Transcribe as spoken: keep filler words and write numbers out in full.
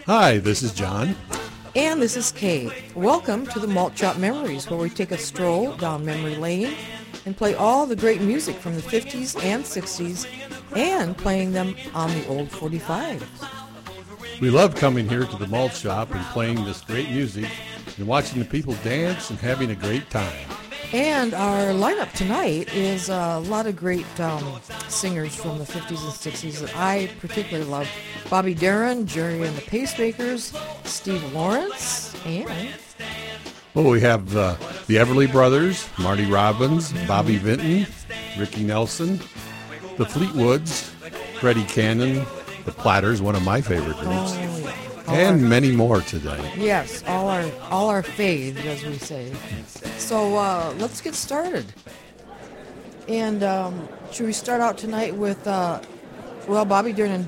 Hi, this is John. And this is Kay. Welcome to the Malt Shop Memories, where we take a stroll down memory lane and play all the great music from the fifties and sixties and playing them on the old forty-fives. We love coming here to the malt shop and playing this great music and watching the people dance and having a great time. And our lineup tonight is a lot of great um, singers from the fifties and sixties that I particularly love. Bobby Darin, Jerry and the Pacemakers, Steve Lawrence, and... Well, we have uh, the Everly Brothers, Marty Robbins, Bobby Vinton, Ricky Nelson, the Fleetwoods, Freddie Cannon, the Platters, one of my favorite groups, Oh, yeah. All and our- many more today. Yes, all our all our faves, as we say. So uh, let's get started. And um, should we start out tonight with, uh, well, Bobby Darin